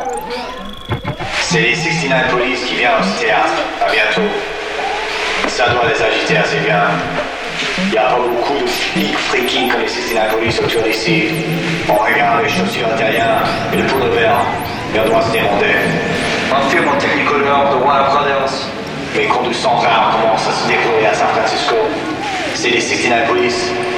C'est les 69 Police qui viennent au théâtre. À bientôt. Ça doit les agiter assez bien. Il n'y a pas beaucoup de flics freaking comme les 69 Police autour d'ici. On regarde les chaussures italiennes et le poudre vert. Et on doit se demander. Un film en Technicolor de Warner Brothers. Les conduisants rares commencent à se découvrir à San Francisco. C'est les 69 Police.